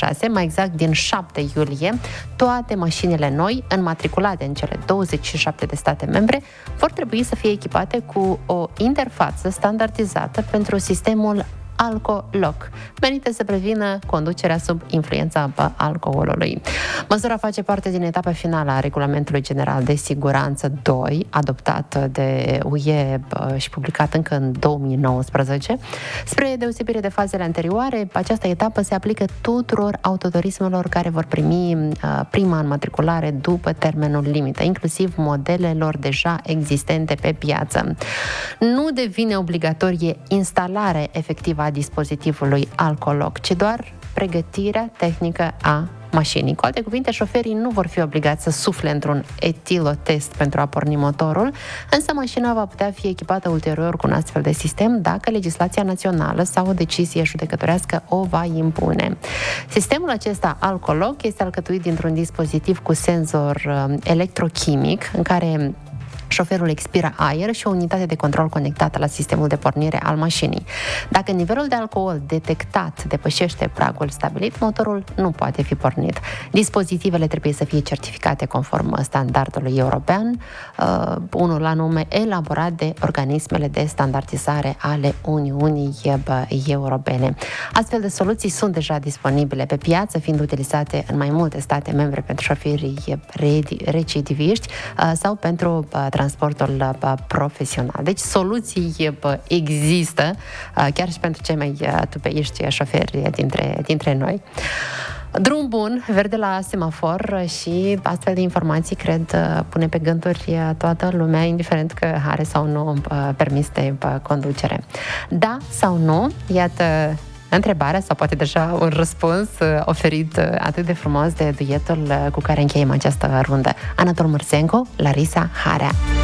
2026, mai exact din 7 iulie, toate mașinile noi, înmatriculate în cele 27 de state membre, vor trebui să fie echipate cu o interfață standardizată pentru sistemul Alcoloc, menită să prevină conducerea sub influența alcoolului. Măsura face parte din etapa finală a Regulamentului General de Siguranță 2, adoptat de UE și publicat încă în 2019. Spre deosebire de fazele anterioare, această etapă se aplică tuturor autoturismelor care vor primi prima înmatriculare după termenul limită, inclusiv modelelor deja existente pe piață. Nu devine obligatorie instalarea efectivă a dispozitivului Alcoloc, ci doar pregătirea tehnică a mașinii. Cu alte cuvinte, șoferii nu vor fi obligați să sufle într-un etilotest pentru a porni motorul, însă mașina va putea fi echipată ulterior cu un astfel de sistem dacă legislația națională sau o decizie judecătorească o va impune. Sistemul acesta Alcoloc este alcătuit dintr-un dispozitiv cu senzor electrochimic în care șoferul expiră aer și o unitate de control conectată la sistemul de pornire al mașinii. Dacă nivelul de alcool detectat depășește pragul stabilit, motorul nu poate fi pornit. Dispozitivele trebuie să fie certificate conform standardului european, unul anume elaborat de organismele de standardizare ale Uniunii Europene. Astfel de soluții sunt deja disponibile pe piață, fiind utilizate în mai multe state membre pentru șoferii recidiviști sau pentru transportul profesional. Deci soluții există chiar și pentru cei mai tupeiști șoferi dintre noi. Drum bun, verde la semafor și astfel de informații, cred, pune pe gânduri toată lumea, indiferent că are sau nu permis de conducere. Da sau nu? Iată întrebarea, sau poate deja un răspuns oferit atât de frumos de duetul cu care încheiem această rundă. Anatol Mărsenco, Larisa Harea.